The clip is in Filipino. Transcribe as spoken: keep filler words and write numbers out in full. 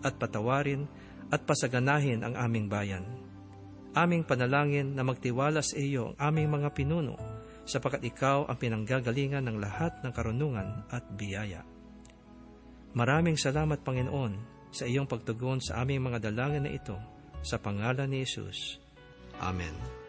at patawarin at pasaganahin ang aming bayan. Aming panalangin na magtiwala sa iyo ang aming mga pinuno, sapagkat ikaw ang pinanggagalingan ng lahat ng karunungan at biyaya. Maraming salamat, Panginoon, sa iyong pagtugon sa aming mga dalangin na ito, sa pangalan ni Jesus. Amen.